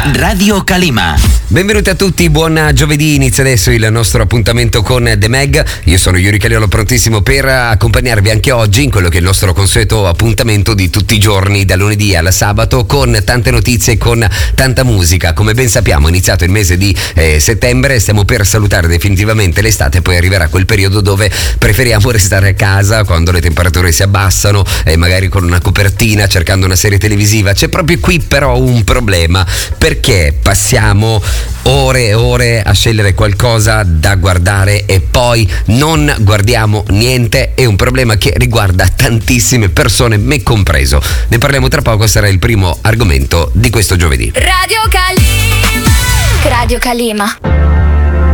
Radio Calima. Benvenuti a tutti, buon giovedì, inizia adesso il nostro appuntamento con The Meg. Io sono Yuri Caliolo, prontissimo per accompagnarvi anche oggi in quello che è il nostro consueto appuntamento di tutti i giorni, da lunedì al sabato, con tante notizie, con tanta musica. Come ben sappiamo è iniziato il mese di settembre, stiamo per salutare definitivamente l'estate, poi arriverà quel periodo dove preferiamo restare a casa quando le temperature si abbassano, magari con una copertina, cercando una serie televisiva. C'è proprio qui però un problema, perché passiamo ore e ore a scegliere qualcosa da guardare e poi non guardiamo niente. È un problema che riguarda tantissime persone, me compreso. Ne parliamo tra poco, sarà il primo argomento di questo giovedì. Radio Calima.